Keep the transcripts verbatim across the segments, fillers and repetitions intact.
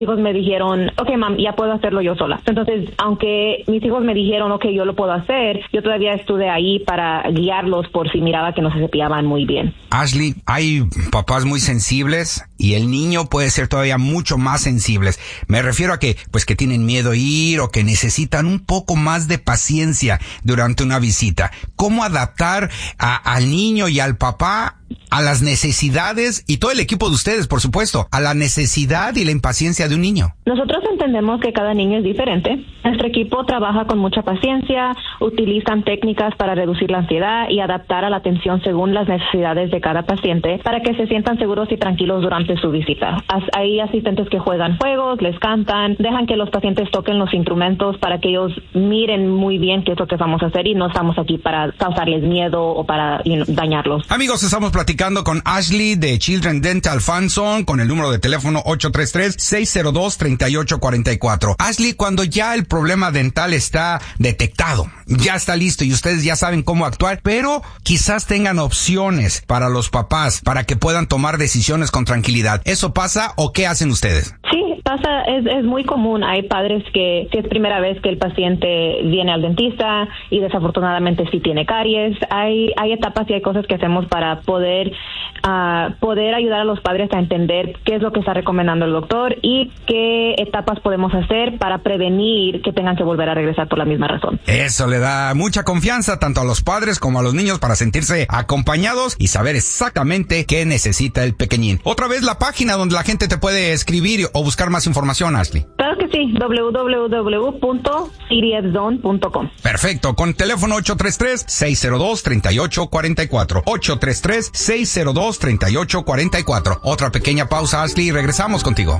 hijos me dijeron, ok, mam, ya puedo hacerlo yo sola. Entonces, aunque mis hijos me dijeron, ok, yo lo puedo hacer, yo todavía estuve ahí para guiarlos por si miraba que no se cepillaban muy bien. Ashley, hay papás muy sensibles y el niño puede ser todavía mucho más sensibles. Me refiero a que, pues, que tienen miedo a ir o que necesitan un poco más de paciencia durante una visita. ¿Cómo adaptar a, al niño y al papá a las necesidades, y todo el equipo de ustedes, por supuesto, a la necesidad y la impaciencia de un niño? Nosotros entendemos que cada niño es diferente. Nuestro equipo trabaja con mucha paciencia, utilizan técnicas para reducir la ansiedad y adaptar a la atención según las necesidades de cada paciente para que se sientan seguros y tranquilos durante su visita. Hay asistentes que juegan juegos, les cantan, dejan que los pacientes toquen los instrumentos para que ellos miren muy bien qué es lo que vamos a hacer y no estamos aquí para causarles miedo o para you know, dañarlos. Amigos, estamos platicando con Ashley de Children Dental Fanzone con el número de teléfono ocho tres tres, seis cero dos, tres ocho cuatro cuatro. Ashley, cuando ya el problema dental está detectado, ya está listo y ustedes ya saben cómo actuar, pero quizás tengan opciones para los papás para que puedan tomar decisiones con tranquilidad. ¿Eso pasa o qué hacen ustedes? Sí, pasa, es, es muy común. Hay padres que, si es primera vez que el paciente viene al dentista y desafortunadamente sí tiene caries, hay, hay etapas y hay cosas que hacemos para poder, uh, poder ayudar a los padres a entender qué es lo que está recomendando el doctor y qué etapas podemos hacer para prevenir que tengan que volver a regresar por la misma razón. Eso le da mucha confianza tanto a los padres como a los niños para sentirse acompañados y saber exactamente qué necesita el pequeñín. Otra vez la página donde la gente te puede escribir o buscar más información, Ashley. Claro que sí, doble u doble u doble u punto c d f zone punto com. Perfecto, con teléfono ocho tres tres, seis cero dos, tres ocho cuatro cuatro. ocho tres tres, seis cero dos, tres ocho cuatro cuatro. Otra pequeña pausa, Ashley, y regresamos contigo.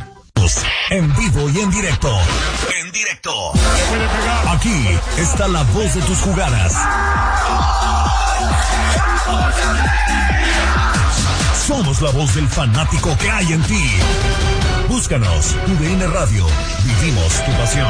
En vivo y en directo. En directo. Aquí está la voz de tus jugadas. Somos la voz del fanático que hay en ti. Búscanos, U D N Radio. Vivimos tu pasión.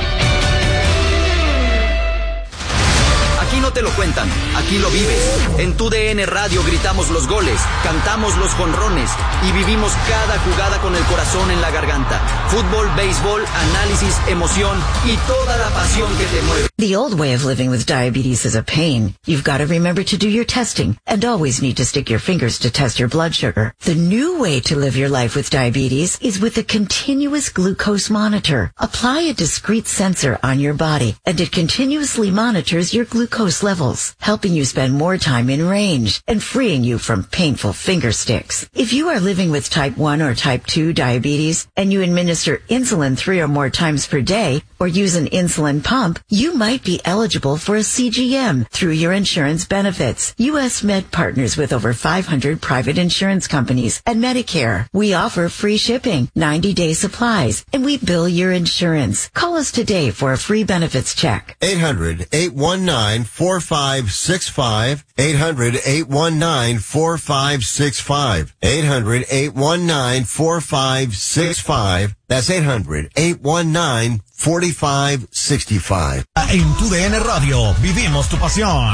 Aquí no te lo cuentan, aquí lo vives. En tu D N Radio gritamos los goles, cantamos los jonrones y vivimos cada jugada con el corazón en la garganta. Fútbol, béisbol, análisis, emoción y toda la pasión que te mueve. The old way of living with diabetes is a pain. You've got to remember to do your testing and always need to stick your fingers to test your blood sugar. The new way to live your life with diabetes is with a continuous glucose monitor. Apply a discrete sensor on your body and it continuously monitors your glucose levels, helping you spend more time in range and freeing you from painful finger sticks. If you are living with type one or type two diabetes and you administer insulin three or more times per day or use an insulin pump, you might be eligible for a C G M through your insurance benefits. U S Med partners with over five hundred private insurance companies and Medicare. We offer free shipping, ninety-day supplies, and we bill your insurance. Call us today for a free benefits check. eight hundred, eight one nine, four five six five. eight hundred, eight one nine, four five six five. eight hundred, eight one nine, four five six five. That's eight hundred, eight one nine, four five six five. En tu D N Radio, vivimos tu pasión.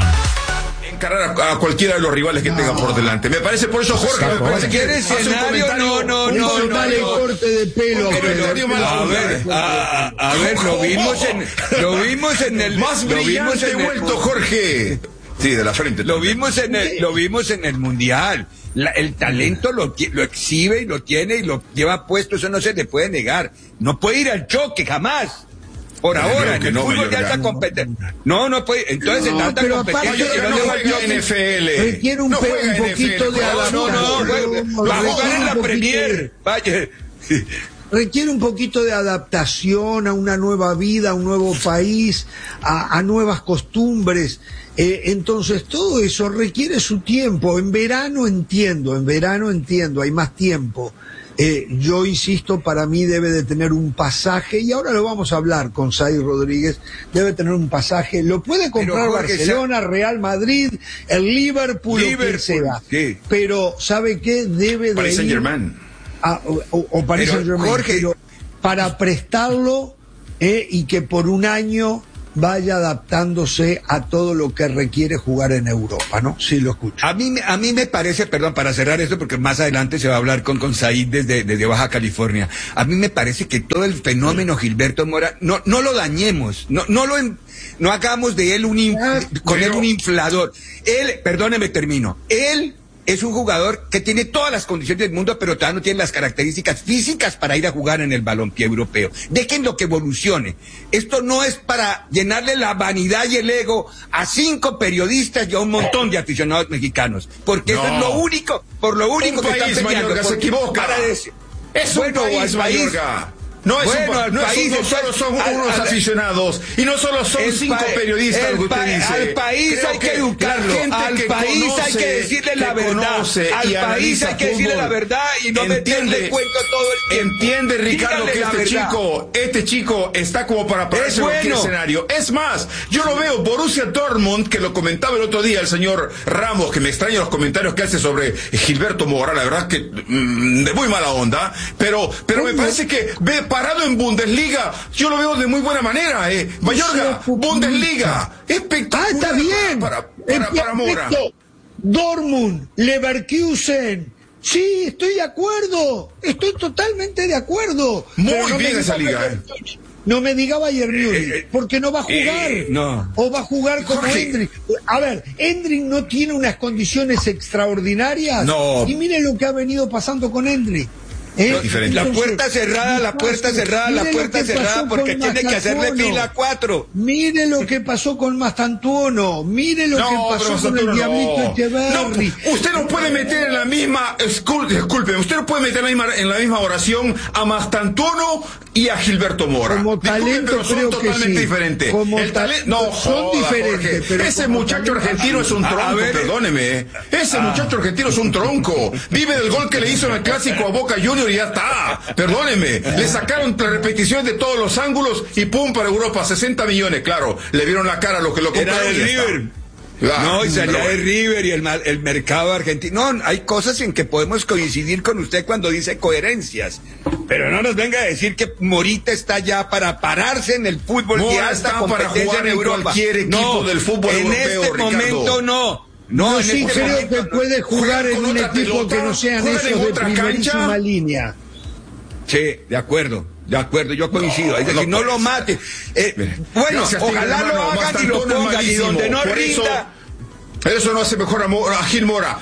Encarar a, a cualquiera de los rivales que no. tenga por delante. Me parece, por eso, Jorge, me parece que ¿Quieres escenario? No, no, no, no. Dale no. corte de pelo. A ver, a, a ver, lo vimos en, lo vimos en el, más lo vimos brillante en el, vuelto, Jorge. Sí, de la frente. Lo vimos en el, lo vimos en el mundial. La, el talento lo, lo exhibe y lo tiene y lo lleva puesto, eso no se le puede negar. No puede ir al choque jamás. Por Pero ahora, en el no, fútbol de alta competencia. No, no puede. Entonces, no, en alta competencia, no, no juega en N F L. Requiere un, no pe, un poquito de adaptación. No, no, no. Va a jugar en la Premier. Vaya. Requiere un poquito de adaptación a una nueva vida, a un nuevo país, a, a nuevas costumbres. Eh, entonces todo eso requiere su tiempo. En verano entiendo, en verano entiendo, hay más tiempo. Eh, yo insisto, para mí debe de tener un pasaje, y ahora lo vamos a hablar con Said Rodríguez, debe tener un pasaje, lo puede comprar Jorge, Barcelona, sea... Real Madrid, el Liverpool, Liverpool o quien sea, ¿qué? Pero ¿sabe qué? Debe de Paris Saint-Germain. A, o, o, o Paris Saint-Germain, pero para prestarlo eh, y que por un año vaya adaptándose a todo lo que requiere jugar en Europa, ¿no? Sí, lo escucho. A mí, a mí me parece, perdón, para cerrar esto, porque más adelante se va a hablar con, con Said desde, desde Baja California. A mí me parece que todo el fenómeno Gilberto Mora, no, no lo dañemos, no, no lo, no hagamos de él un, in, con él un inflador. Él, perdóneme, termino, él es un jugador que tiene todas las condiciones del mundo, pero todavía no tiene las características físicas para ir a jugar en el balompié europeo. Déjenlo que evolucione. Esto no es para llenarle la vanidad y el ego a cinco periodistas y a un montón de aficionados mexicanos, porque no. Eso es lo único, por lo único un que país, están peleando. Mayorga, se equivoca. Para decir, es bueno, un país, país Mayorga. No es bueno, un, no país, es un, no solo son al, unos al, aficionados y no solo son cinco pa, periodistas lo que usted dice. Al país Creo hay que educarlo, al país conoce, hay que decirle la verdad, al país hay que decirle la verdad y no meterle cuento todo el tiempo. Entiende, Ricardo, Díganle que este chico, este chico está como para pararse en cualquier escenario. Es más, yo lo veo, Borussia Dortmund, que lo comentaba el otro día el señor Ramos, que me extraña los comentarios que hace sobre Gilberto Mora, la verdad que mmm, de muy mala onda, pero, pero me parece que ve parado en Bundesliga. Liga, yo lo veo de muy buena manera, eh. Mayorga, Bundesliga, espectacular. Ah, está bien. Para, para, para Mora. Dortmund, Leverkusen. Sí, estoy de acuerdo. Estoy totalmente de acuerdo. Muy no bien esa liga, eh. No me diga Bayern Múnich, eh, porque no va a jugar. Eh, no. O va a jugar como Endrick. A ver, Endrick no tiene unas condiciones extraordinarias. No. Y mire lo que ha venido pasando con Endrick. ¿Eh? No, la puerta cerrada, la puerta cerrada, la puerta cerrada, porque tiene que hacerle fila a cuatro. Mire lo que pasó con Mastantuono, mire lo no, que pasó con el Diablito no. Echeverri. No, usted no puede meter en la misma, disculpe, usted no puede meter en la misma, en la misma oración a Mastantuono y a Gilberto Mora. Como talento, pero son creo totalmente que sí. diferentes. Como el talento, no, son joda, diferentes. Pero ese muchacho argentino es un tronco, a ver, perdóneme. Ese ah. muchacho argentino es un tronco. Vive del gol que le hizo en el clásico a Boca Juniors y ya está. Perdóneme. Le sacaron la repetición de todos los ángulos y pum para Europa, sesenta millones, claro. Le vieron la cara a los que lo compraron. Era el River. Ah, no, y salía de River y el, el mercado argentino. No, hay cosas en que podemos coincidir con usted cuando dice coherencias. Pero no nos venga a decir que Morita está ya para pararse en el fútbol Mora y hasta está competencia para jugar en Europa. En cualquier equipo no, del fútbol en europeo, este Ricardo. momento no. No, no en sí, este creo momento que no. puede jugar en un equipo pelota, que no sean esos de primerísima cancha. Línea. Sí, de acuerdo. De acuerdo, yo coincido. No, es decir, no, no lo mate. Eh, bueno, gracias, ojalá hermano, lo hagan y lo pongan y donde no Por rinda. Eso, eso no hace mejor a, Mora, a Gil Mora.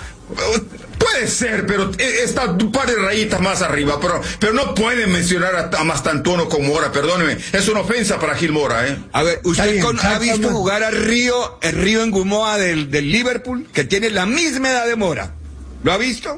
Puede ser, pero está un par de rayitas más arriba. Pero, pero no pueden mencionar a, a Mastantuono con Mora, perdóneme. Es una ofensa para Gil Mora, ¿eh? A ver, ¿usted bien, con, ha visto bien. jugar a Río, el Río en Gumoa del, del Liverpool, que tiene la misma edad de Mora? ¿Lo ha visto?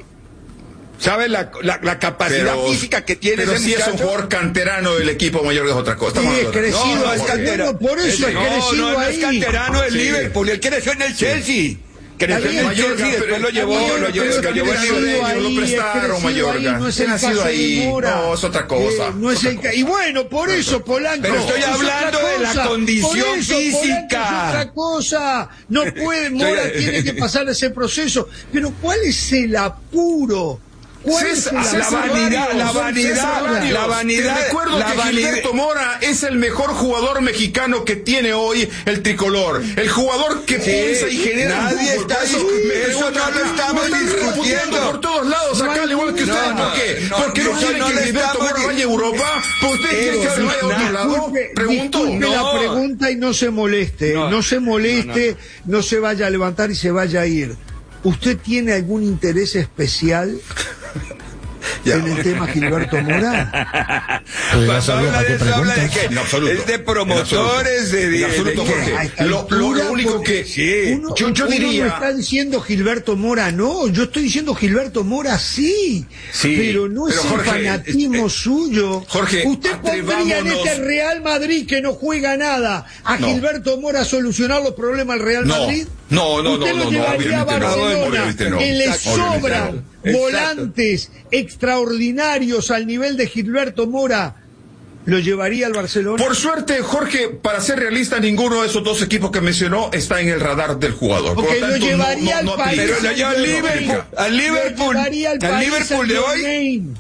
¿Sabe la, la, la capacidad pero, física que tiene pero ese si muchacho? es un jugador canterano del equipo mayor, es otra cosa. Sí, es crecido, no, no es canterano. Por eso es no, crecido no, no ahí. es canterano del sí. Liverpool, él creció en el Chelsea. Creció en el Mayorga, Chelsea, después lo llevó, bien, lo llevó, lo llevó el Liverpool, lo prestaron, Mayorga. No es el nacido caso ahí, de Mora. no, es otra cosa. Eh, no es el ca- y bueno, por eso, Polanco. Pero estoy es hablando otra de la cosa. condición Por eso, física. Polanco, es otra cosa. No puede, Mora tiene que pasar ese proceso. Pero ¿cuál es el apuro? ¿Cuál es César, el la vanidad, la vanidad, la vanidad. Te recuerdo la que vanidad. Gilberto Mora es el mejor jugador mexicano que tiene hoy el tricolor. El jugador que Sí, piensa y genera nadie fútbol. está Por eso, discutiendo, me eso pregunto no lo acá, estamos me están discutiendo. discutiendo por todos lados acá, al igual que ustedes. no, ¿Por qué? no, Porque no, no, quieren no que le Gilberto estamos Mora vaya a Europa. ¿Por ustedes Pero, quieren que vaya a otro na- lado? Disculpe, Pregunto. disculpe No. la pregunta y no se moleste, no, No. se moleste, no, no. no se vaya a levantar y se vaya a ir. ¿Usted tiene algún interés especial Ya. en el tema Gilberto Mora? Cuando habla de eso, habla de que En absoluto. es de promotores, de, de, En absoluto, de- Jorge. A esta Lo, lo- lo altura, único porque que... Sí. Uno, Yo- yo uno diría- no está diciendo Gilberto Mora, no, yo estoy diciendo Gilberto Mora sí, Sí, pero no pero es Jorge, el fanatismo eh, suyo. Jorge, usted pondría en atrevámonos- este Real Madrid que no juega nada a No. Gilberto Mora a solucionar los problemas del Real No, Madrid. no, no, usted no, lo no, no, llevaría a obviamente no, Barcelona, obviamente no. que le Exacto, obviamente sobran no. Exacto. volantes extraordinarios al nivel de Gilberto Mora. ¿Lo llevaría al Barcelona? Por suerte, Jorge, para ser realista, ninguno de esos dos equipos que mencionó está en el radar del jugador. Porque lo llevaría al país. Pero lo lleva al Liverpool, al Liverpool, Lo llevaría al al país Liverpool de hoy. Saint-Germain.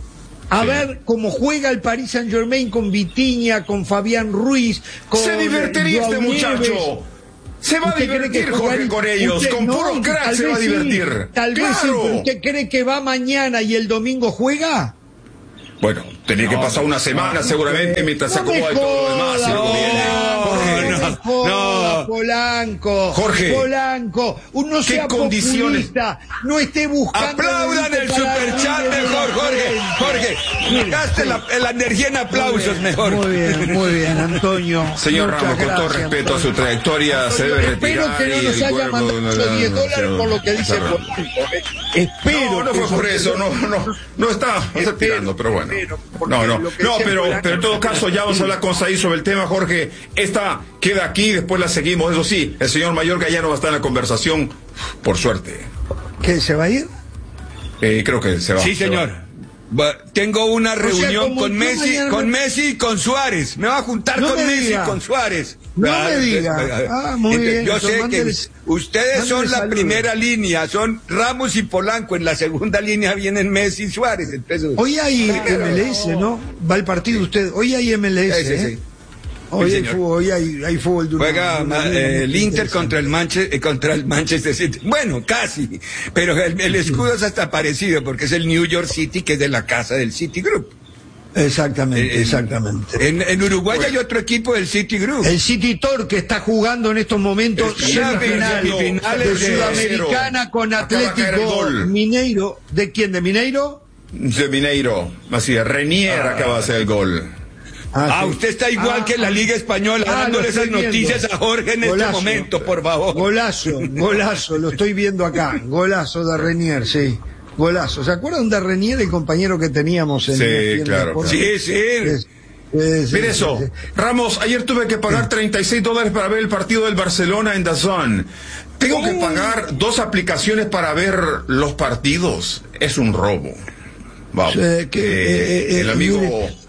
a Sí. ver cómo juega el Paris Saint Germain con Vitinha, con Fabián Ruiz, con Se divertiría Joao este muchacho. Neves. Se va a ¿Usted cree que divertir, jugar- Jorge, con ellos. usted- Con no, puros cracks tal se va a vez sí, divertir. tal vez sí, ¡Claro! pero ¿usted cree que va mañana y el domingo juega? Bueno, tenía que pasar una semana seguramente mientras se No me acomoda y todo lo demás. y luego joda, viene. Jorge, no, me joda, no. Polanco. Jorge. Polanco, uno ¿Qué sea condiciones? populista, no esté buscando. Aplaudan el superchat mejor, Jorge. Jorge, gaste la, la energía en aplausos mejor. Muy bien, muy bien, Antonio. Señor Muchas Ramos, con todo gracias, respeto a su Antonio. trayectoria, se debe Espero retirar. que no y nos el haya cuerpo- mandado no, esos no, diez no, dólares no, por lo que dice no, Polanco. eh. Espero. No, no que fue por esos- eso, no, no, no está, no está tirando, pero bueno. espero, porque No, no, lo que no, dice pero, Polanco- pero en todo caso ya vamos a hablar con Said sobre el tema, Jorge. Esta queda aquí, después la seguimos. Eso sí, el señor Mayorga ya no va a estar en la conversación, por suerte. ¿Qué, se va a ir? Eh, creo que se va. Sí, se señor. va. Va- Tengo una sea, reunión como con yo Messi, mañana con me- Messi y con Suárez. Me va a juntar No con me Messi diga. y con Suárez. No Ah, me diga. entonces, Ah, muy entonces, bien. Yo Entonces, sé que mándele- ustedes son mándele la saludos. primera línea, son Ramos y Polanco. En la segunda línea vienen Messi y Suárez. Entonces, Hoy hay Claro. M L S, ¿no? Va el partido usted. Hoy hay M L S. Sí, sí, ¿eh? sí. Hoy, Sí, hay señor. fútbol, hoy hay, hay fútbol de una- Juega de una ma- liga eh, muy el Inter interesante. contra el, Manche- eh, contra el Manchester City. Bueno, casi. Pero el, el escudo es hasta parecido porque es el New York City, que es de la casa del Citigroup. Exactamente, En- exactamente. En, en Uruguay hay otro equipo del Citigroup. El City Tor que está jugando en estos momentos Está semifinal perdiendo de semifinales de Sudamericana con Acaba de caer el Atlético gol. Mineiro. ¿De quién? ¿De Mineiro? De Mineiro, así, Renier acaba de hacer el gol. Ah, sí. usted está igual Ah, que la Liga Española, ah, dándole lo estoy esas viendo. noticias a Jorge en Golazo. este momento, por favor. Golazo, golazo, lo estoy viendo acá. Golazo de Renier, sí. Golazo. ¿Se acuerdan de Renier, el compañero que teníamos en Sí, E S P N claro, Deportes? Sí, sí. Es- es- Mire es- eso, es- Ramos, ayer tuve que pagar treinta y seis dólares para ver el partido del Barcelona en D A Z N. Tengo que pagar dos aplicaciones para ver los partidos. Es un robo. Vamos. Eh, que, Eh, eh, eh, el amigo... mire.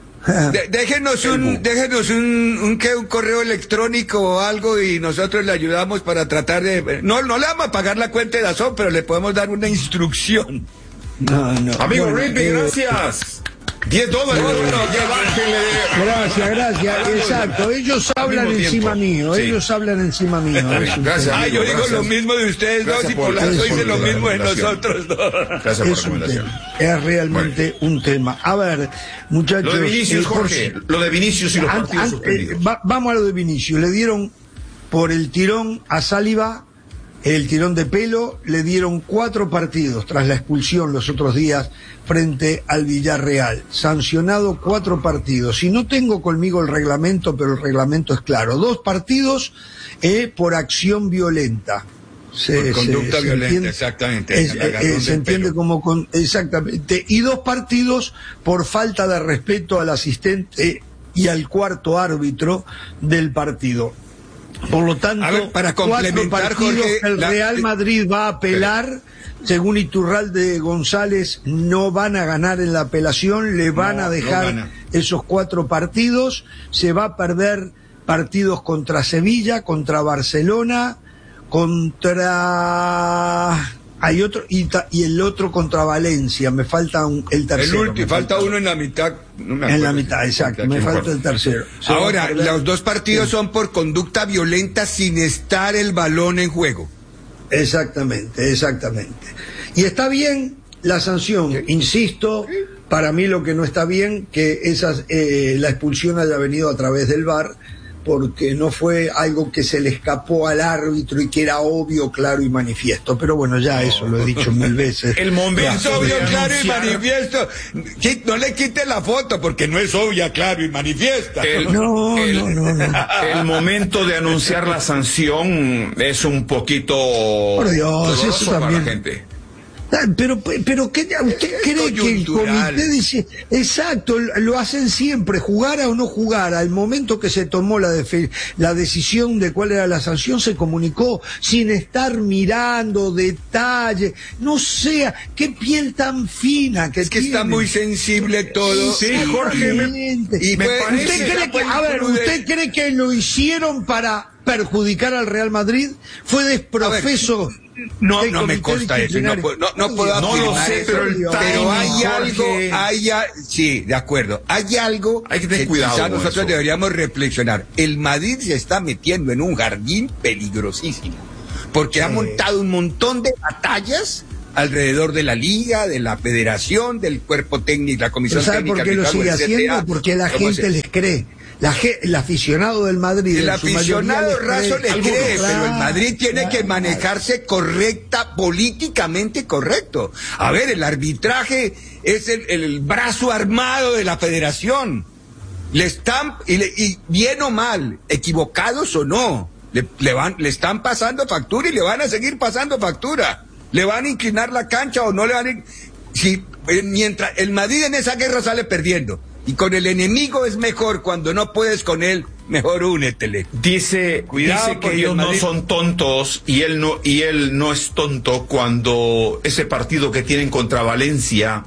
De- déjenos un, déjenos un, un, ¿qué? un correo electrónico o algo y nosotros le ayudamos para tratar de... No, no le vamos a pagar la cuenta de Dazón, pero le podemos dar una instrucción. No, no. Amigo Bueno, Rippy, eh, gracias. diez dólares. Ya bájenle. Gracias, gracias, exacto. Ellos hablan mismo encima tiempo. mío, Sí. ellos hablan encima mío. Es un Gracias, tema. Ah, amigo, yo digo gracias. lo mismo de ustedes dos Gracias y por- Polanco gracias dice por lo la mismo de recomendación. nosotros dos. Gracias por la Es un recomendación. tema, es realmente un tema. A ver, muchachos. Lo de Vinicius, eh, por Jorge. si- Lo de Vinicius y los An- partidos an- suspendidos. eh, va- vamos a lo de Vinicius. Le dieron por el tirón a Saliba, el tirón de pelo, le dieron cuatro partidos tras la expulsión los otros días frente al Villarreal. Sancionado cuatro partidos. Y no tengo conmigo el reglamento, pero el reglamento es claro. Dos partidos eh, por acción violenta. Se, Por conducta se- se violenta, entiende- exactamente, es- el eh, agarrón eh, del se entiende pelo. como con, exactamente. Y dos partidos por falta de respeto al asistente y al cuarto árbitro del partido. Por lo tanto, A ver, para cuatro complementar, partidos Jorge, que el la- Real Madrid va a apelar. Según Iturralde González, no van a ganar en la apelación, le van No, a no dejar gana. esos cuatro partidos, se va a perder partidos contra Sevilla, contra Barcelona, contra... Hay otro, y, ta- y el otro contra Valencia, me falta un- el El tercero. último, me falta falta uno en la mitad. no me En la acuerdo mitad, si- exacto, si- me si- falta el tercero. Se va a Ahora, perder- los dos partidos son por conducta violenta sin estar el balón en juego. Exactamente, exactamente. Y está bien la sanción, insisto, para mí lo que no está bien que esas, eh, la expulsión haya venido a través del V A R, porque no fue algo que se le escapó al árbitro y que era obvio, claro y manifiesto. Pero bueno, ya eso lo he dicho mil veces. El momento Es obvio, de claro y anunciar- manifiesto. Qui- No le quite la foto porque no es obvia, claro y manifiesta. El, No, el- no, no, no. el momento de anunciar la sanción es un poquito Por Dios, doloroso eso para también. la gente. Ah, Pero, pero ¿qué, ¿usted Es cree que el coyuntural. comité dice, exacto, lo hacen siempre, jugara o no jugara, al momento que se tomó la, defe- la decisión de cuál era la sanción, se comunicó sin estar mirando detalles, no sea, qué piel tan fina que Es que está tienen. muy sensible todo. Sí, Jorge, me- Exactamente. y me fue- parece- ¿Usted cree que, a ver, ¿usted cree que lo hicieron para perjudicar al Real Madrid? ¿Fue desprofeso No, no me consta eso, no, puedo- no, no puedo No lo afirmar sé, eso, pero el pero hay timing, algo, Jorge. hay a- sí, de acuerdo, hay algo Hay que tener cuidado quizá con nosotros eso. deberíamos reflexionar. El Madrid se está metiendo en un jardín peligrosísimo, porque ha montado un montón de batallas alrededor de la liga, de la federación, del cuerpo técnico, la comisión ¿Pero sabe técnica. por qué lo arbitral, sigue etcétera. haciendo? Porque la ¿Cómo gente se- les cree. La ge- el aficionado del Madrid, El en su mayoría, aficionado les cree. raso le Algunos, cree, pero el claro, Madrid tiene que claro. manejarse correcta, políticamente correcto. A ver, el arbitraje es el, el brazo armado de la federación. Le están, y, le- y bien o mal, equivocados o no, le, le van, le están pasando factura y le van a seguir pasando factura. Le van a inclinar la cancha o no le van a... in- Si, eh, mientras el Madrid en esa guerra sale perdiendo. Y con el enemigo es mejor, cuando no puedes con él, mejor únetele. Dice, Cuidado, dice que porque ellos el no Madrid- son tontos y él no y él no es tonto cuando ese partido que tienen contra Valencia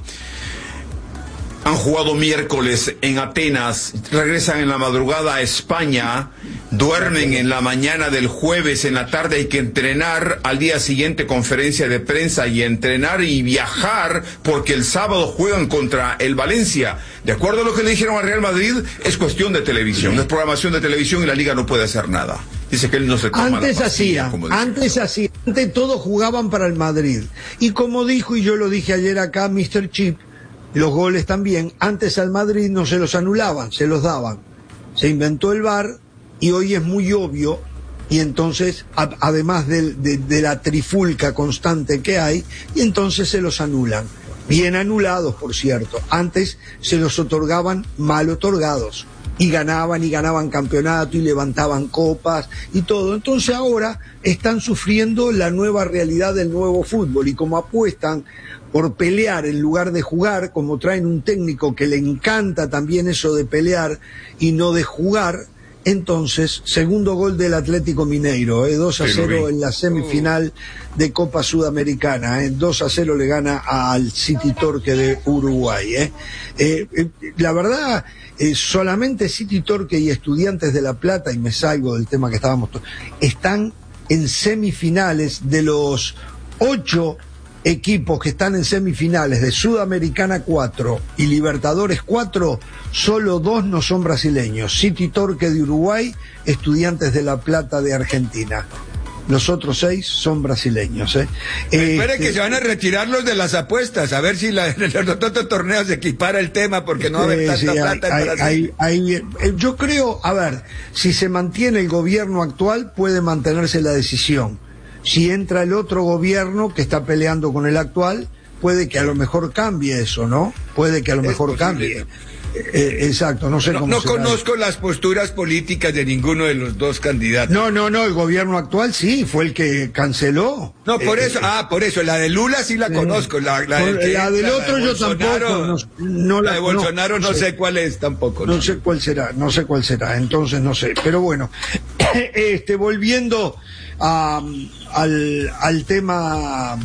han jugado miércoles en Atenas, regresan en la madrugada a España, duermen en la mañana del jueves, en la tarde hay que entrenar, al día siguiente conferencia de prensa y entrenar y viajar porque el sábado juegan contra el Valencia. De acuerdo a lo que le dijeron al Real Madrid, es cuestión de televisión, es programación de televisión y la liga no puede hacer nada. Dice que él no se toma Antes la pastilla, hacía, como dice. antes hacía, antes todos jugaban para el Madrid. Y como dijo, y yo lo dije ayer acá, mister Chip, los goles también, antes al Madrid no se los anulaban, se los daban. Se inventó el V A R y hoy es muy obvio, y entonces, a- además del- de, de la trifulca constante que hay, y entonces se los anulan. Bien anulados, por cierto. Antes se los otorgaban mal otorgados. Y ganaban y ganaban campeonato y levantaban copas y todo. Entonces ahora están sufriendo la nueva realidad del nuevo fútbol y como apuestan por pelear en lugar de jugar, como traen un técnico que le encanta también eso de pelear y no de jugar, entonces, segundo gol del Atlético Mineiro, eh, dos a Sí, lo cero vi. en la semifinal de Copa Sudamericana, eh, dos a cero le gana al City Torque de Uruguay. Eh. Eh, eh, la verdad, eh, solamente City Torque y Estudiantes de La Plata, y me salgo del tema que estábamos, to- están en semifinales de los ocho equipos que están en semifinales de Sudamericana cuatro y Libertadores cuatro, solo dos no son brasileños, City Torque de Uruguay, Estudiantes de La Plata de Argentina. Los otros seis son brasileños. ¿eh? Espere Este, que se van a retirar los de las apuestas, a ver si la, en los otros torneos se equipara el tema, porque no va a haber Eh, tanta sí, plata hay- en Brasil. hay- hay- eh, yo creo, a ver, si se mantiene el gobierno actual, puede mantenerse la decisión. Si entra el otro gobierno que está peleando con el actual, puede que a lo mejor cambie eso, ¿no? Puede que a lo Es mejor posible. cambie. Eh, exacto, no sé No, cómo no será. conozco las posturas políticas de ninguno de los dos candidatos. No, no, no, el gobierno actual sí, fue el que canceló. No, por Eh, eso, ah, por eso, la de Lula sí la eh, conozco, la, la, por- que la del entra, otro de yo Bolsonaro, tampoco, no- no la la de Bolsonaro no conozco, sé sí. cuál es tampoco. No sé cuál será, no sé cuál será, entonces no sé. Pero bueno, este, volviendo a, al, al tema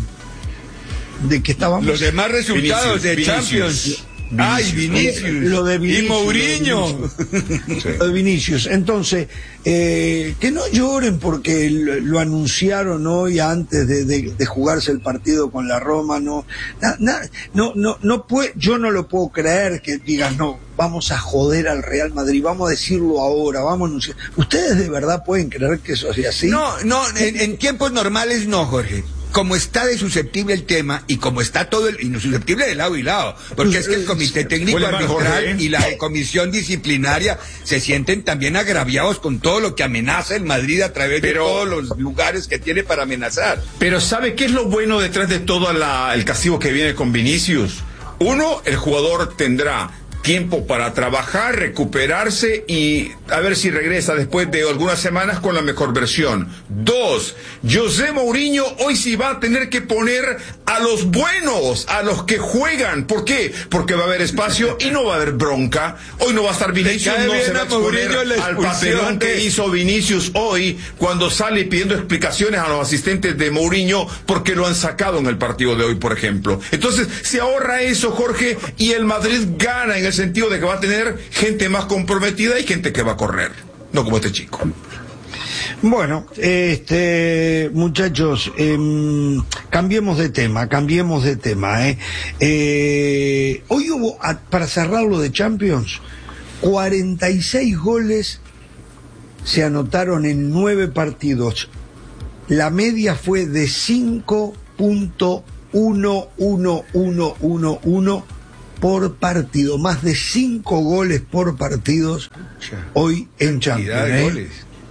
de que estábamos. Los demás resultados Vinicius, de Vinicius. Champions. Ay, Vinicius. Lo de Vinicius, Y Mourinho. lo de Vinicius. Lo de Vinicius. Entonces, eh, que no lloren porque lo, lo anunciaron hoy antes de, de- de jugarse el partido con la Roma, no, na- na- no, no, no puede, yo no lo puedo creer que digan, no, vamos a joder al Real Madrid, vamos a decirlo ahora, vamos a anunciar. ¿Ustedes de verdad pueden creer que eso sea así? No, no, en, en tiempos normales no, Jorge. Como está de susceptible el tema y como está todo el, y no susceptible de lado y lado, porque es que el comité técnico Huele mal, arbitral Jorge, ¿eh? y la comisión disciplinaria se sienten también agraviados con todo lo que amenaza el Madrid a través Pero- de todos los lugares que tiene para amenazar. Pero ¿sabe qué es lo bueno detrás de todo la- el castigo que viene con Vinicius? Uno, el jugador tendrá tiempo para trabajar, recuperarse y a ver si regresa después de algunas semanas con la mejor versión. Dos, José Mourinho hoy sí va a tener que poner a los buenos, a los que juegan. ¿Por qué? Porque va a haber espacio y no va a haber bronca. Hoy no va a estar Vinicius, cae no bien se va a a Mourinho exponer la al expulsión papelón que de- hizo Vinicius hoy cuando sale pidiendo explicaciones a los asistentes de Mourinho porque lo han sacado en el partido de hoy, por ejemplo. Entonces, se ahorra eso, Jorge, y el Madrid gana en el sentido de que va a tener gente más comprometida y gente que va a correr, no como este chico. Bueno, este, muchachos, eh, cambiemos de tema, cambiemos de tema. Eh. Eh, hoy hubo, para cerrar lo de Champions, cuarenta y seis goles se anotaron en nueve partidos. La media fue de cinco punto uno uno uno uno uno por partido, más de cinco goles por partidos hoy en Champions. ¿eh? Goles.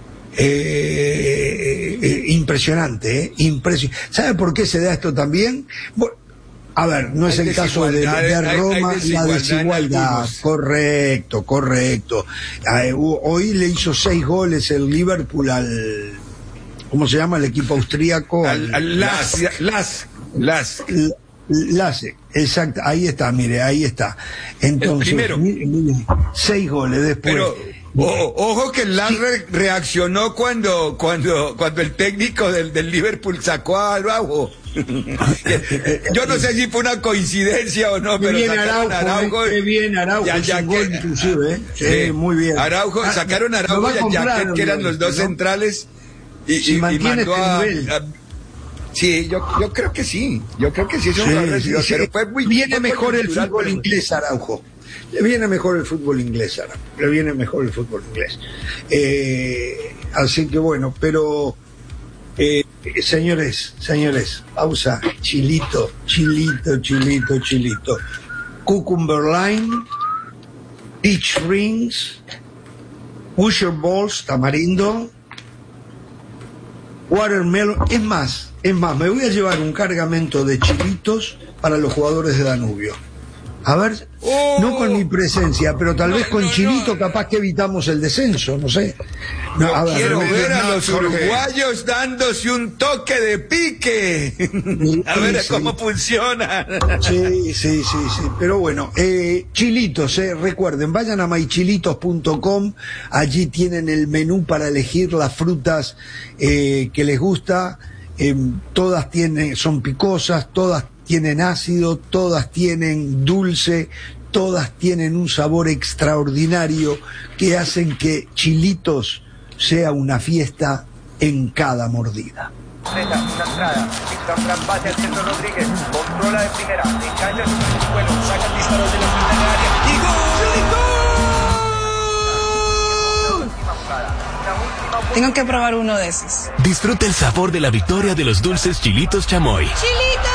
Eh, eh, impresionante, ¿eh? Impresionante. ¿Sabe por qué se da esto también? Bueno, a ver, no es el caso de, de Roma, hay, hay la desigualdad. Correcto, correcto. Eh, hoy le hizo seis goles el Liverpool al, ¿cómo se llama? El equipo austríaco. Al, al Las, Las, Las. Lasse, exacto, ahí está, mire, ahí está. Entonces, el primero. Mire, mire, seis goles después. Pero, ojo, ojo que el Las sí. reaccionó cuando, cuando, cuando el técnico del, del Liverpool sacó a Araujo. Yo no sé si fue una coincidencia o no, qué pero bien sacaron Araujo, Araujo. Qué bien Araujo, ya, ya que, gol inclusive, ¿eh? Sí, sí, muy bien. Araujo, ah, sacaron a Araujo y a Jacket, que eran los dos ¿no? centrales, y, si y, y mandó este a, a sí, yo, yo creo que sí, yo creo que sí, eso sí, no sí, sí. Pero fue muy, viene fue mejor el cultural, fútbol pero... inglés, Araujo. Le viene mejor el fútbol inglés, Araujo. Le viene mejor el fútbol inglés. Eh, así que bueno, pero eh, señores, señores, pausa, chilito, chilito, chilito, chilito. Cucumber Line, Peach Rings, Pusher Balls, tamarindo, Watermelon, es más, es más, me voy a llevar un cargamento de chilitos para los jugadores de Danubio. A ver, oh, no con mi presencia, pero tal no, vez con no, chilito no. capaz que evitamos el descenso, no sé. No, no, a ver, quiero ver, ver a los uruguayos dándose un toque de pique. Sí, a ver sí. cómo funciona. Sí, sí, sí, sí. Pero bueno, eh, chilitos, eh, recuerden, vayan a my chilitos punto com, allí tienen el menú para elegir las frutas eh, que les gusta. Eh, todas tienen, son picosas, todas tienen ácido, todas tienen dulce, todas tienen un sabor extraordinario que hacen que Chilitos sea una fiesta en cada mordida. Una entrada, Fran bate al centro Rodríguez, controla de primera, engancha su vuelo, saca el disparo de la mitad del área y gol. Tengo que probar uno de esos. Disfruta el sabor de la victoria de los dulces Chilitos Chamoy. ¡Chilitos!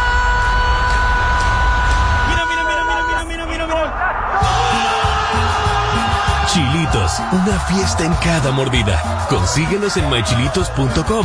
Chilitos, una fiesta en cada mordida. Consíguelos en my chilitos punto com.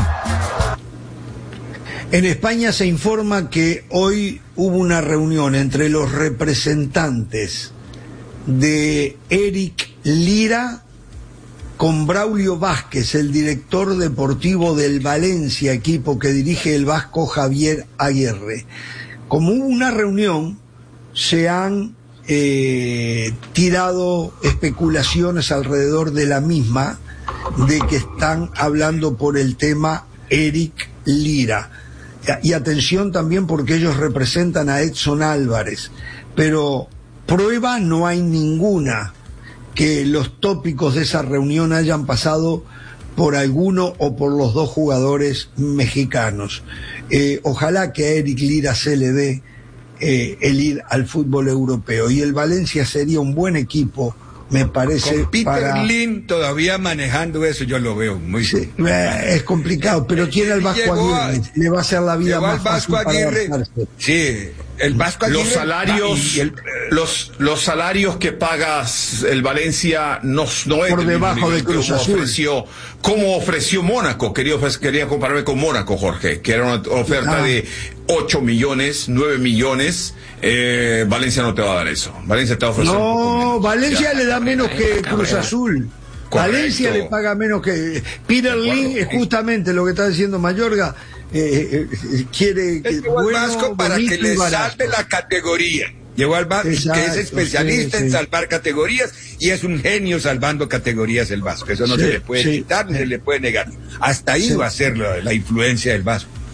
En España se informa que hoy hubo una reunión entre los representantes de Eric Lira con Braulio Vázquez, el director deportivo del Valencia, equipo que dirige el vasco Javier Aguirre. Como hubo una reunión, se han eh, tirado especulaciones alrededor de la misma, de que están hablando por el tema Eric Lira. Y atención también porque ellos representan a Edson Álvarez, pero prueba no hay ninguna que los tópicos de esa reunión hayan pasado por alguno o por los dos jugadores mexicanos. Eh, ojalá que a Eric Lira se le dé eh, el ir al fútbol europeo, y el Valencia sería un buen equipo, me parece. Con Peter para... Lim todavía manejando eso, yo lo veo muy sí, eh, es complicado, pero tiene al Vasco Aguirre, a... le va a hacer la vida más fácil para adaptarse. Sí, el Vasco Aguirre, los salarios, y el... los los salarios que pagas el Valencia no, no es por debajo de Cruz Azul. Ofreció, como ofreció Mónaco, quería, quería compararme con Mónaco, Jorge, que era una oferta ah. de ocho millones, nueve millones. Eh, Valencia no te va a dar eso. Valencia te va a ofrecer. No, Valencia ya. le da menos que Cruz Azul. Correcto. Valencia le paga menos que Peter Lim, es justamente lo que está diciendo Mayorga. Eh, eh, quiere que es que bueno, Vasco para que le salve la categoría. Llegó al Vasco, que es especialista sí, en sí. salvar categorías, y es un genio salvando categorías el Vasco. Eso no sí, se le puede sí, quitar ni sí. se le puede negar. Hasta ahí sí. va a ser la, la influencia del Vasco.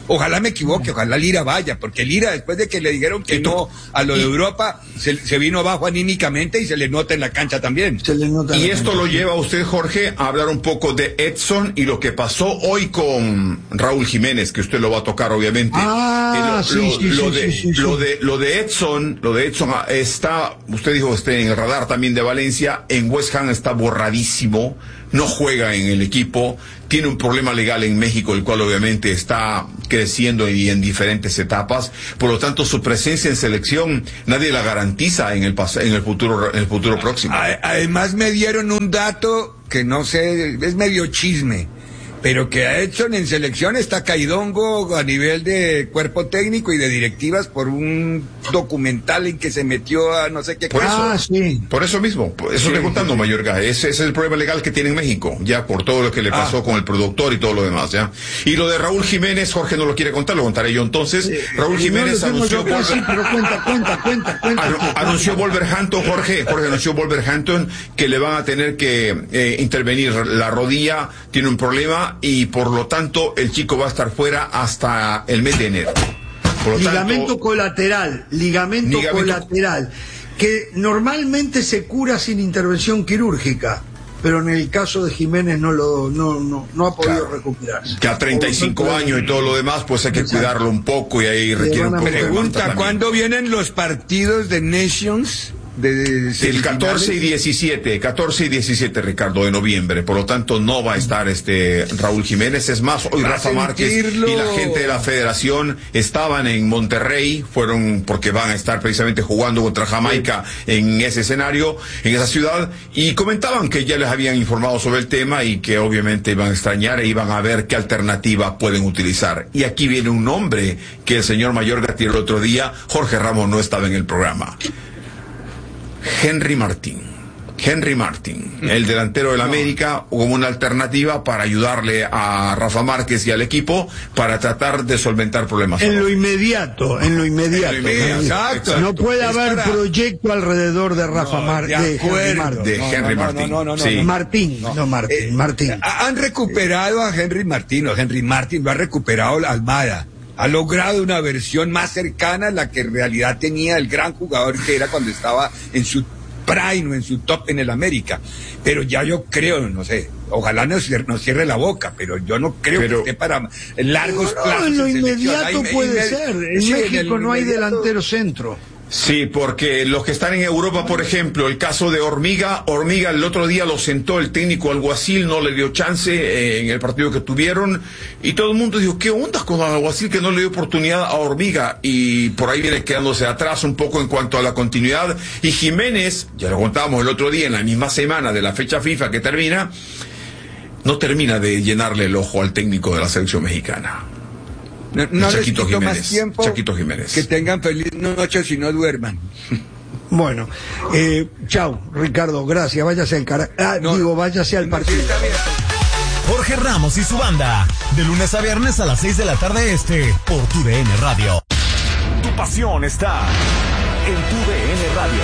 Ojalá me equivoque, ojalá Lira vaya, porque Lira, después de que le dijeron que no a lo de Europa, se, se vino abajo anímicamente y se le nota en la cancha también. Se le nota y la esto cancha. lo lleva a usted, Jorge, a hablar un poco de Edson y lo que pasó hoy con Raúl Jiménez, que usted lo va a tocar, obviamente. Ah, eh, lo, sí, lo, sí, lo sí, de, sí, sí, sí. lo de lo de Edson, lo de Edson está, usted dijo, esté en el radar también de Valencia. En West Ham está borradísimo, no juega en el equipo, tiene un problema legal en México, el cual obviamente está creciendo y en diferentes etapas. Por lo tanto, su presencia en selección nadie la garantiza en el pas- en el futuro en el futuro próximo. Además me dieron un dato que no sé, es medio chisme, pero que a Edson en selección está caidongo a nivel de cuerpo técnico y de directivas por un documental en que se metió a no sé qué Por cosa. Ah, sí. Por eso mismo, por eso Sí, estoy contando, sí. Mayorga. Ese, ese es el problema legal que tiene en México, ya por todo lo que le pasó Ah. con el productor y todo lo demás, ya. Y lo de Raúl Jiménez, Jorge no lo quiere contar, lo contaré yo entonces. Raúl Eh, Jiménez no lo tengo anunció, yo casi, Wolver- pero cuenta, cuenta, cuenta, cuenta. anu- anunció Wolverhampton, Jorge, Jorge anunció Wolverhampton que le van a tener que eh, intervenir la rodilla, tiene un problema y por lo tanto el chico va a estar fuera hasta el mes de enero. Por lo Ligamento tanto, colateral, ligamento, Ligamento- colateral, que normalmente se cura sin intervención quirúrgica, pero en el caso de Jiménez no lo no no, no ha podido Claro. recuperarse. que a treinta y cinco Por lo tanto, años y todo lo demás, pues hay que Exacto. cuidarlo un poco y ahí requiere un van a poco de Pregunta, aguanta también. ¿cuándo vienen los partidos de Nations? De, de El catorce y diecisiete, catorce y diecisiete, Ricardo, de noviembre. Por lo tanto, no va a estar este Raúl Jiménez. Es más, hoy Va a Rafa Márquez sentirlo. y la gente de la federación estaban en Monterrey, fueron porque van a estar precisamente jugando contra Jamaica en ese escenario, en esa ciudad, y comentaban que ya les habían informado sobre el tema y que obviamente iban a extrañar e iban a ver qué alternativa pueden utilizar. Y aquí viene un nombre que el señor Mayorga tiró el otro día. Jorge Ramos no estaba en el programa. Henry Martín. Henry Martín, el delantero del América, como una alternativa para ayudarle a Rafa Márquez y al equipo para tratar de solventar problemas. En lo inmediato, en lo inmediato. En lo inmediato, exacto. No puede Es haber para- proyecto alrededor de Rafa No, Márquez. de acuerdo. de No, Henry no, no, Martín. no, no, no, Sí. no. Martín, no, Martín, Eh, Martín. ha- Han recuperado a Henry Martín, o Henry Martín lo ha recuperado la Almada. Ha logrado una versión más cercana a la que en realidad tenía el gran jugador que era cuando estaba en su prime o en su top en el América. Pero ya yo creo, no sé, ojalá nos cierre, nos cierre la boca, pero yo no creo Pero- que esté para largos No, plazos. en lo en selección. inmediato Hay- puede hay- ser. En sí, México el no hay inmediato- delantero centro. Sí, porque los que están en Europa, por ejemplo, el caso de Hormiga, Hormiga el otro día lo sentó el técnico Alguacil, no le dio chance eh, en el partido que tuvieron, y todo el mundo dijo, ¿qué onda con Alguacil que no le dio oportunidad a Hormiga? Y por ahí viene quedándose atrás un poco en cuanto a la continuidad. Y Jiménez, ya lo contábamos el otro día, en la misma semana de la fecha FIFA que termina, no termina de llenarle el ojo al técnico de la selección mexicana. No, no les Chaquito quito Jiménez, más tiempo. Chaquito Jiménez. Que tengan feliz noche si no duerman. Bueno, eh, chao, Ricardo, gracias. Váyase al cara... ah, No, digo, váyase al partido. Está bien. Jorge Ramos y su banda. De lunes a viernes a las seis de la tarde este. Por tu D N Radio. Tu pasión está en tu D N Radio.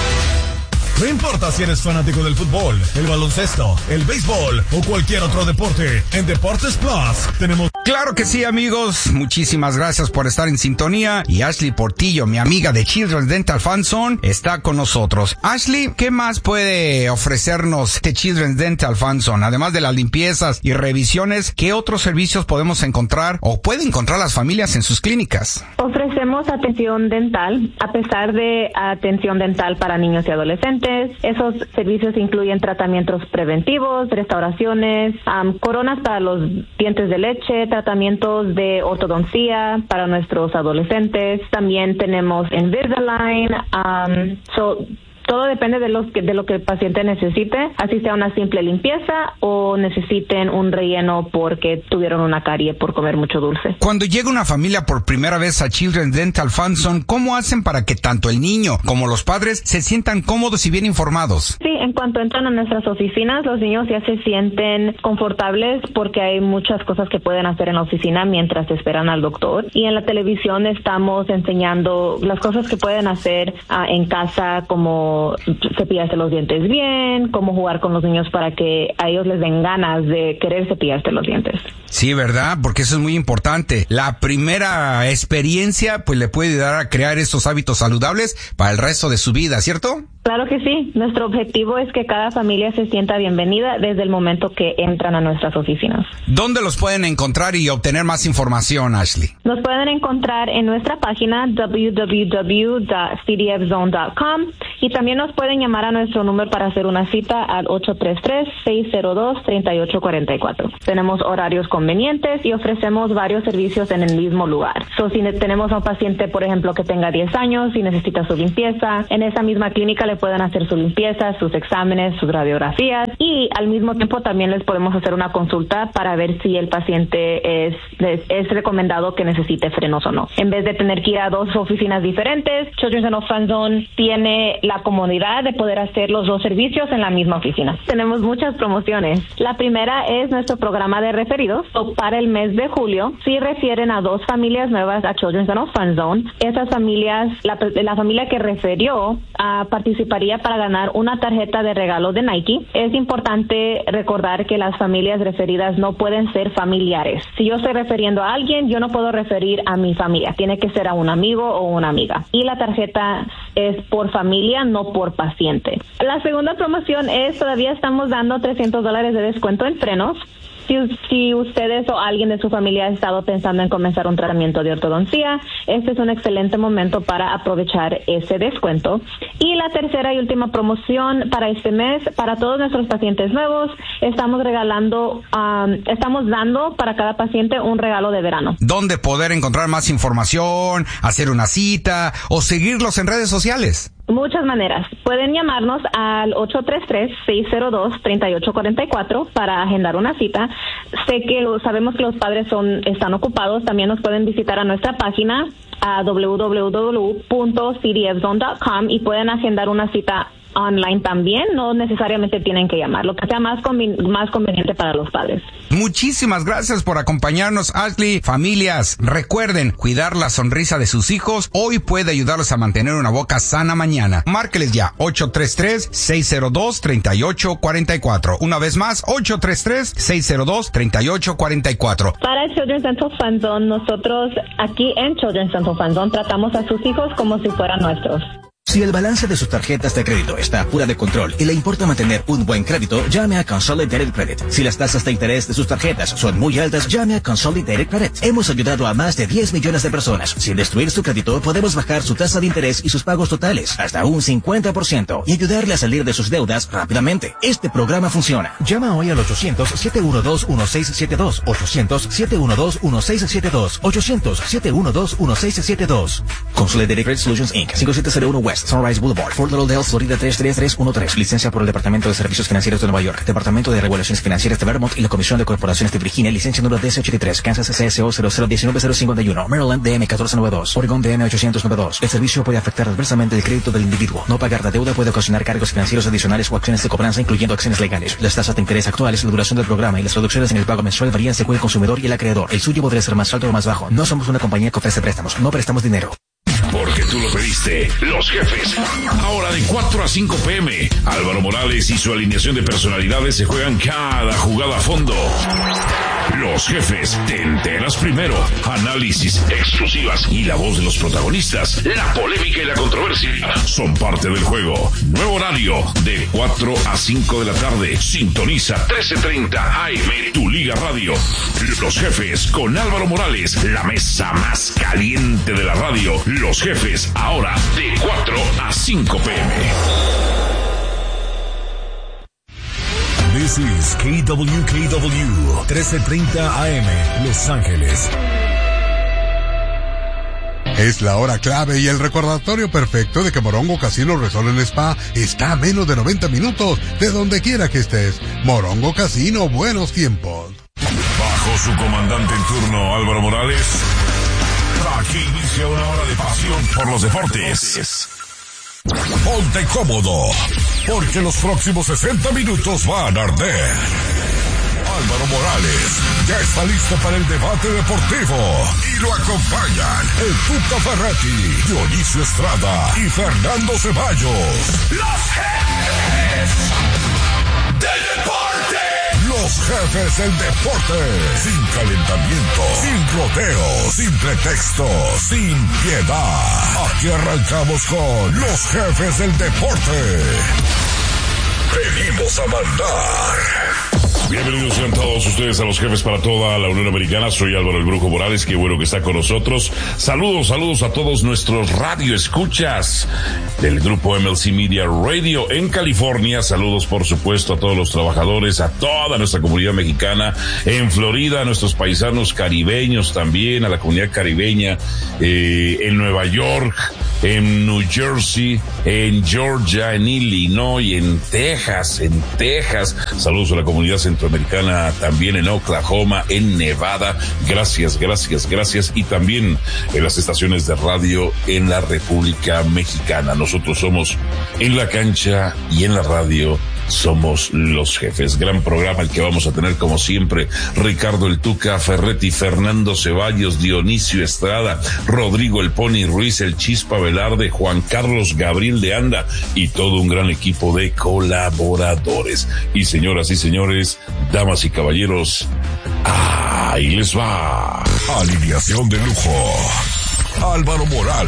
No importa si eres fanático del fútbol, el baloncesto, el béisbol o cualquier otro deporte. En Deportes Plus tenemos... Claro que sí, amigos. Muchísimas gracias por estar en sintonía. Y Ashley Portillo, mi amiga de Children's Dental Funson, está con nosotros. Ashley, ¿qué más puede ofrecernos de Children's Dental Funson? Además de las limpiezas y revisiones, ¿qué otros servicios podemos encontrar o pueden encontrar las familias en sus clínicas? Ofrecemos atención dental, a pesar de atención dental para niños y adolescentes. Esos servicios incluyen tratamientos preventivos, restauraciones, um, coronas para los dientes de leche, tratamientos de ortodoncia para nuestros adolescentes. También tenemos Invisalign. Um, so, todo depende de, los que, de lo que el paciente necesite, así sea una simple limpieza o necesiten un relleno porque tuvieron una carie por comer mucho dulce. Cuando llega una familia por primera vez a Children's Dental Funson, ¿cómo hacen para que tanto el niño como los padres se sientan cómodos y bien informados? Sí, en cuanto entran a nuestras oficinas, los niños ya se sienten confortables porque hay muchas cosas que pueden hacer en la oficina mientras esperan al doctor. Y en la televisión estamos enseñando las cosas que pueden hacer uh, en casa, como cómo cepillarse los dientes bien, cómo jugar con los niños para que a ellos les den ganas de querer cepillarse los dientes. Sí, ¿verdad? Porque eso es muy importante. La primera experiencia pues le puede ayudar a crear estos hábitos saludables para el resto de su vida, ¿cierto? Claro que sí. Nuestro objetivo es que cada familia se sienta bienvenida desde el momento que entran a nuestras oficinas. ¿Dónde los pueden encontrar y obtener más información, Ashley? Nos pueden encontrar en nuestra página doble u doble u doble u punto c d f zone punto com y también nos pueden llamar a nuestro número para hacer una cita al ocho tres tres, seis cero dos, tres ocho cuatro cuatro. Tenemos horarios convenientes y ofrecemos varios servicios en el mismo lugar. So, si tenemos a un paciente, por ejemplo, que tenga diez años y necesita su limpieza, en esa misma clínica le pueden hacer su limpieza, sus exámenes, sus radiografías y al mismo tiempo también les podemos hacer una consulta para ver si el paciente es, es, es recomendado que necesite frenos o no. En vez de tener que ir a dos oficinas diferentes, Children's Dental Fun Zone tiene la comodidad de poder hacer los dos servicios en la misma oficina. Tenemos muchas promociones. La primera es nuestro programa de referidos. So, para el mes de julio, si refieren a dos familias nuevas a Children's Dental Fun Zone, esas familias, la, la familia que refirió uh, participaría para ganar una tarjeta de regalo de Nike. Es importante recordar que las familias referidas no pueden ser familiares. Si yo estoy refiriendo a alguien, yo no puedo referir a mi familia. Tiene que ser a un amigo o una amiga. Y la tarjeta es por familia, no por paciente. La segunda promoción es, todavía estamos dando trescientos dólares de descuento en frenos. Si, si ustedes o alguien de su familia ha estado pensando en comenzar un tratamiento de ortodoncia, este es un excelente momento para aprovechar ese descuento. Y la tercera y última promoción para este mes, para todos nuestros pacientes nuevos, estamos regalando, um, estamos dando para cada paciente un regalo de verano. ¿Dónde poder encontrar más información, hacer una cita o seguirlos en redes sociales? Muchas maneras. Pueden llamarnos al ocho tres tres, seis cero dos, tres ocho cuatro cuatro para agendar una cita. Sé que sabemos que los padres son están ocupados. También nos pueden visitar a nuestra página a doble u doble u doble u punto c d f zone punto com y pueden agendar una cita online también. No necesariamente tienen que llamar, lo que sea más, conven- más conveniente para los padres. Muchísimas gracias por acompañarnos, Ashley. Familias, recuerden, cuidar la sonrisa de sus hijos hoy puede ayudarlos a mantener una boca sana mañana. Márqueles ya, ocho tres tres, seis cero dos, tres ocho cuatro cuatro. Una vez más, ocho tres tres, seis cero dos, tres ocho cuatro cuatro. Para Children's Dental Fun Zone, nosotros aquí en Children's Dental Fun Zone tratamos a sus hijos como si fueran nuestros. Si el balance de sus tarjetas de crédito está fuera de control y le importa mantener un buen crédito, llame a Consolidated Credit. Si las tasas de interés de sus tarjetas son muy altas, llame a Consolidated Credit. Hemos ayudado a más de diez millones de personas. Sin destruir su crédito, podemos bajar su tasa de interés y sus pagos totales hasta un cincuenta por ciento y ayudarle a salir de sus deudas rápidamente. Este programa funciona. Llama hoy al ochocientos, siete uno dos, uno seis siete dos, ochocientos, siete uno dos, uno seis siete dos, ochocientos, siete uno dos, uno seis siete dos. Consolidated Credit Solutions incorporated. cinco siete cero uno West Sunrise Boulevard, Fort Lauderdale, Florida tres tres tres uno tres. Licencia por el Departamento de Servicios Financieros de Nueva York, Departamento de Regulaciones Financieras de Vermont y la Comisión de Corporaciones de Virginia. Licencia número D S ochenta y tres, Kansas C S O cero cero uno nueve cero cinco uno, Maryland D M uno cuatro nueve dos, Oregon D M ochocientos noventa y dos. El servicio puede afectar adversamente el crédito del individuo. No pagar la deuda puede ocasionar cargos financieros adicionales o acciones de cobranza, incluyendo acciones legales. Las tasas de interés actuales, la duración del programa y las reducciones en el pago mensual varían según el consumidor y el acreedor. El suyo podría ser más alto o más bajo. No somos una compañía que ofrece préstamos. No prestamos dinero. Porque tú lo pediste, Los Jefes. Ahora de cuatro a cinco pm, Álvaro Morales y su alineación de personalidades se juegan cada jugada a fondo. Los Jefes, te enteras primero. Análisis, exclusivas y la voz de los protagonistas. La polémica y la controversia son parte del juego. Nuevo horario, de cuatro a cinco de la tarde. Sintoniza trece treinta A M, tu Liga Radio. Los Jefes, con Álvaro Morales, la mesa más caliente de la radio. Los Jefes, ahora de cuatro a cinco pm. This is K W K W, trece treinta A M, Los Ángeles. Es la hora clave y el recordatorio perfecto de que Morongo Casino Resort and Spa está a menos de noventa minutos de donde quiera que estés. Morongo Casino, buenos tiempos. Bajo su comandante en turno, Álvaro Morales, aquí inicia una hora de pasión por los deportes. Ponte cómodo, porque los próximos sesenta minutos van a arder. Álvaro Morales ya está listo para el debate deportivo y lo acompañan el Tuca Ferretti, Dionisio Estrada y Fernando Ceballos. Los jefes del deporte. Los jefes del deporte. Sin calentamiento, sin rodeos, sin pretextos, sin piedad. Aquí arrancamos con los jefes del deporte. Venimos a mandar. Bienvenidos sean todos ustedes a los jefes para toda la Unión Americana. Soy Álvaro el Brujo Morales, qué bueno que está con nosotros. Saludos, saludos a todos nuestros radioescuchas del grupo M L C Media Radio en California. Saludos, por supuesto, a todos los trabajadores, a toda nuestra comunidad mexicana en Florida, a nuestros paisanos caribeños también, a la comunidad caribeña eh, en Nueva York, en New Jersey, en Georgia, en Illinois, en Texas, en Texas. Saludos a la comunidad centroamericana también en Oklahoma, en Nevada. Gracias, gracias, gracias. Y también en las estaciones de radio en la República Mexicana. Nosotros somos en la cancha y en la radio. Somos los jefes. Gran programa el que vamos a tener como siempre. Ricardo el Tuca Ferretti, Fernando Ceballos, Dionisio Estrada, Rodrigo el Pony Ruiz, el Chispa Velarde, Juan Carlos Gabriel de Anda y todo un gran equipo de colaboradores. Y señoras y señores, damas y caballeros, ahí les va. Alineación de lujo. Álvaro Morales.